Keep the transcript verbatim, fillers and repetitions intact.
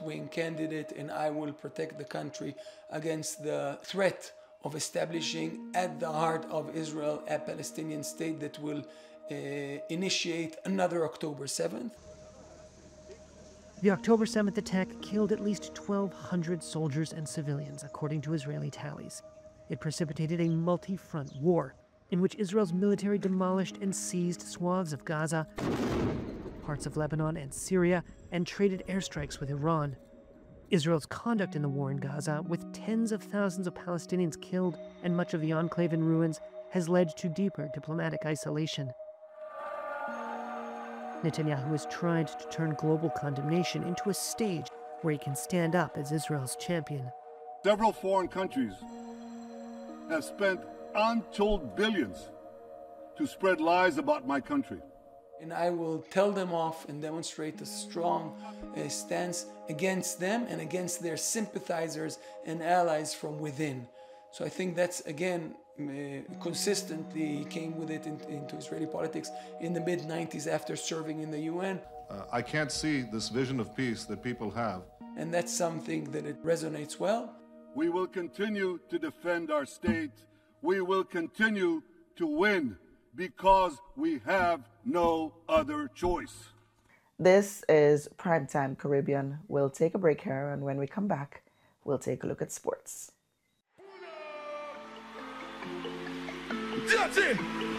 left-wing candidate, and I will protect the country against the threat of establishing at the heart of Israel a Palestinian state that will uh, initiate another October seventh. The October seventh attack killed at least twelve hundred soldiers and civilians, according to Israeli tallies. It precipitated a multi-front war in which Israel's military demolished and seized swaths of Gaza, parts of Lebanon and Syria, and traded airstrikes with Iran. Israel's conduct in the war in Gaza, with tens of thousands of Palestinians killed and much of the enclave in ruins, has led to deeper diplomatic isolation. Netanyahu has tried to turn global condemnation into a stage where he can stand up as Israel's champion. Several foreign countries have spent untold billions to spread lies about my country. And I will tell them off and demonstrate a strong uh, stance against them and against their sympathizers and allies from within. So I think that's, again, uh, consistently he came with it in, into Israeli politics in the mid nineties after serving in the U N. Uh, I can't see this vision of peace that people have. And that's something that it resonates well. We will continue to defend our state. We will continue to win because we have no other choice. This is Primetime Caribbean. We'll take a break here, and when we come back, we'll take a look at sports. That's it!